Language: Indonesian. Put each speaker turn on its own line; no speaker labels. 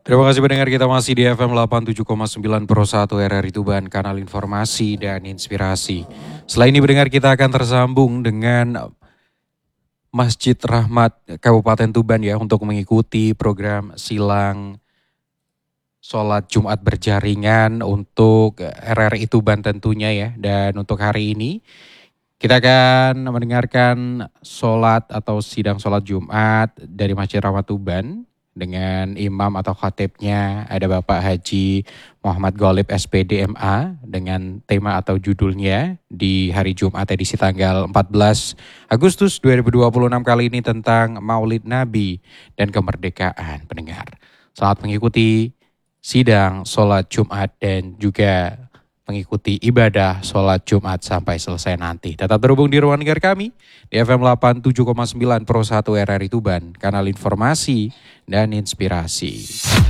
Terima kasih pendengar, kita masih di FM 87,9 Pro 1 RRI Tuban, kanal informasi dan inspirasi. Setelah ini pendengar, kita akan tersambung dengan Masjid Rahmat Kabupaten Tuban ya untuk mengikuti program silang sholat Jumat berjaringan untuk RRI Tuban tentunya ya. Dan untuk hari ini kita akan mendengarkan sholat atau sidang sholat Jumat dari Masjid Rahmat Tuban dengan imam atau khatibnya ada Bapak Haji Muhammad Golib SPD MA dengan tema atau judulnya di hari Jumat edisi tanggal 14 Agustus 2026 kali ini tentang Maulid Nabi dan kemerdekaan. Pendengar, selamat mengikuti sidang sholat Jumat dan juga mengikuti ibadah sholat Jumat sampai selesai nanti. Tetap terhubung di ruang dengar kami di FM 87,9 Pro 1 RRI Tuban, kanal informasi dan inspirasi.